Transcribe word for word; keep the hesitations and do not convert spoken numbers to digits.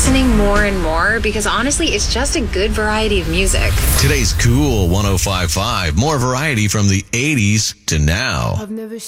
listening more and more because honestly, it's just a good variety of music. Today's Cool one oh five point five. More variety from the eighties to now. I've never